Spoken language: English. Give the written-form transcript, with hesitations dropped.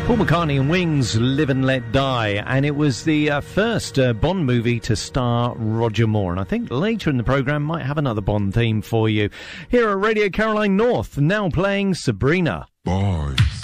Paul McCartney and Wings, Live and Let Die, and it was the first Bond movie to star Roger Moore, and I think later in the programme might have another Bond theme for you. Here at Radio Caroline North, now playing Sabrina. Boys.